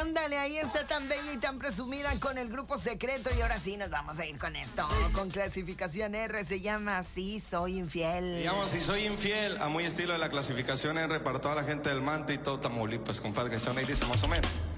Ándale, ahí está tan bella y tan presumida con el Grupo Secreto. Y ahora sí nos vamos a ir con esto. Con clasificación R, se llama Sí Soy Infiel. Se llama Si Soy Infiel, a muy estilo de la clasificación R para toda la gente del Mante y todo Tamaulipas, compadre, que son ahí dice más o menos.